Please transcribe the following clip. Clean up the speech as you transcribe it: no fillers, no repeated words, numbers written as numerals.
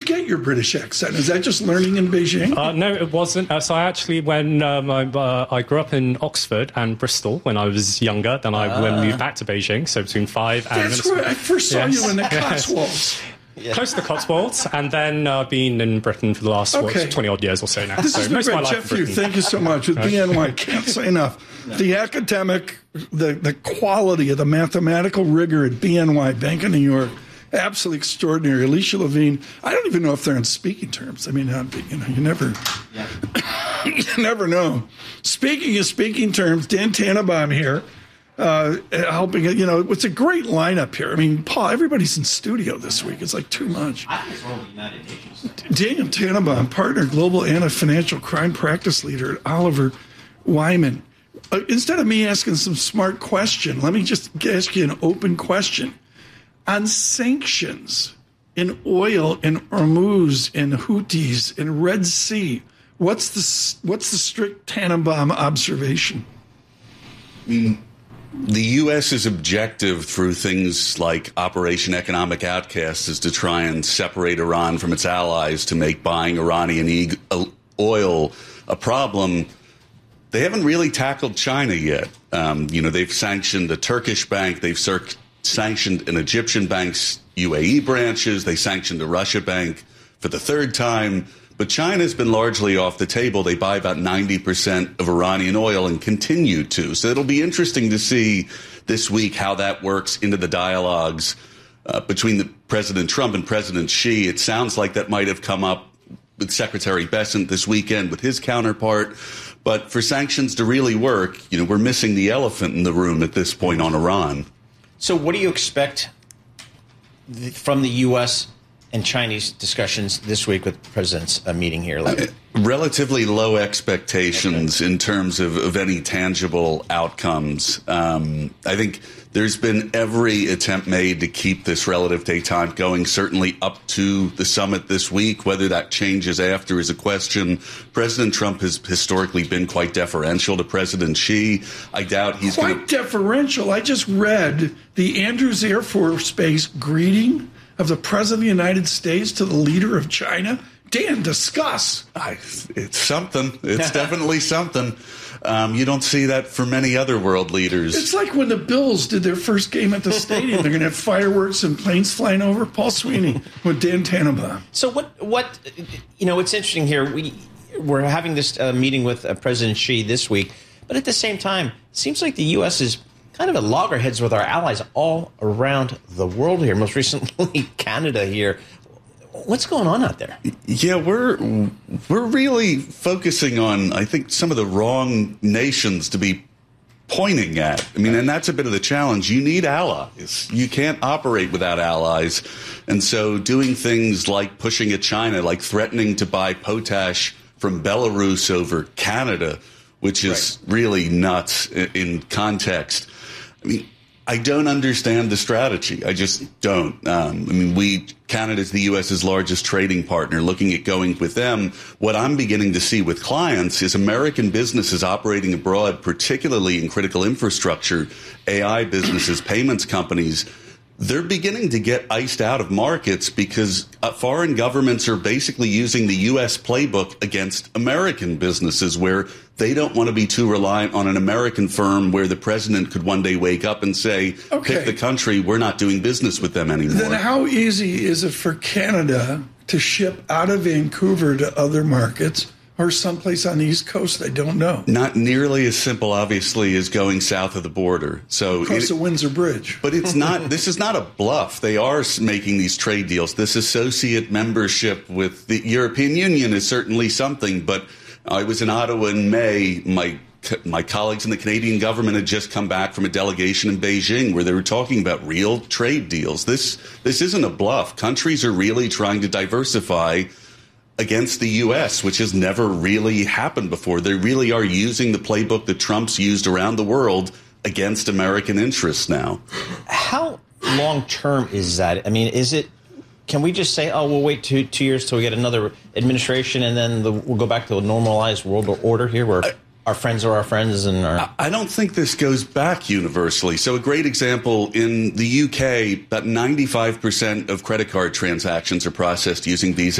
get your British accent? Is that just learning in Beijing? No, it wasn't. So I actually, when I grew up in Oxford and Bristol when I was younger, then I moved back to Beijing, so between 5 and... That's right. I first saw you in the Cotswolds. Yeah. Close to the Cotswolds, and then been in Britain for the last 20-odd years or so now. This so is most of my life Jeff Hugh, thank you so much. With BNY, can't say enough. The academic, the quality of the mathematical rigor at BNY, Bank of New York, absolutely extraordinary. Alicia Levine, I don't even know if they're on speaking terms. I mean, you never know. Speaking of speaking terms, Dan Tannenbaum here. Helping, it's a great lineup here. I mean, Paul, everybody's in studio this week. It's like too much. I think it's all the United Nations. Daniel Tannenbaum, partner, global anti-financial crime practice leader at Oliver Wyman. Instead of me asking some smart question, let me just ask you an open question. On sanctions in oil, in Hormuz, in Houthis, in Red Sea, what's the strict Tannenbaum observation? The U.S.'s objective through things like Operation Economic Outcast is to try and separate Iran from its allies to make buying Iranian oil a problem. They haven't really tackled China yet. They've sanctioned a Turkish bank. They've sanctioned an Egyptian bank's UAE branches. They sanctioned a Russia bank for the third time. But China's been largely off the table. They buy about 90% of Iranian oil and continue to. So it'll be interesting to see this week how that works into the dialogues between President Trump and President Xi. It sounds like that might have come up with Secretary Bessent this weekend with his counterpart. But for sanctions to really work, we're missing the elephant in the room at this point on Iran. So what do you expect from the U.S. and Chinese discussions this week with the president's meeting here? Relatively low expectations in terms of any tangible outcomes. I think there's been every attempt made to keep this relative détente going, certainly up to the summit this week. Whether that changes after is a question. President Trump has historically been quite deferential to President Xi. I doubt he's quite deferential. I just read the Andrews Air Force Base greeting of the President of the United States to the leader of China. Dan, discuss. It's something. It's definitely something. You don't see that for many other world leaders. It's like when the Bills did their first game at the stadium. They're going to have fireworks and planes flying over. Paul Sweeney with Dan Tannenbaum. So what it's interesting here. We're having this meeting with President Xi this week, but at the same time, it seems like the U.S. is kind of at loggerheads with our allies all around the world here, most recently Canada here. What's going on out there? Yeah, we're really focusing on, I think, some of the wrong nations to be pointing at. I mean, and that's a bit of the challenge. You need allies. You can't operate without allies. And so doing things like pushing at China, like threatening to buy potash from Belarus over Canada, which is really nuts in context. I mean, I don't understand the strategy. I just don't. Canada's the U.S.'s largest trading partner. Looking at going with them, what I'm beginning to see with clients is American businesses operating abroad, particularly in critical infrastructure, AI businesses, payments companies. They're beginning to get iced out of markets because foreign governments are basically using the U.S. playbook against American businesses, where they don't want to be too reliant on an American firm where the president could one day wake up and say, pick the country, we're not doing business with them anymore. Then how easy is it for Canada to ship out of Vancouver to other markets or someplace on the East Coast? I don't know. Not nearly as simple, obviously, as going south of the border. So across the Windsor Bridge. But it's not. This is not a bluff. They are making these trade deals. This associate membership with the European Union is certainly something. But I was in Ottawa in May. My colleagues in the Canadian government had just come back from a delegation in Beijing where they were talking about real trade deals. This isn't a bluff. Countries are really trying to diversify against the U.S., which has never really happened before. They really are using the playbook that Trump's used around the world against American interests now. How long-term is that? I mean, can we just say, we'll wait two years till we get another administration and then we'll go back to a normalized world order here where our friends are our friends? I don't think this goes back universally. So a great example, in the UK, about 95% of credit card transactions are processed using Visa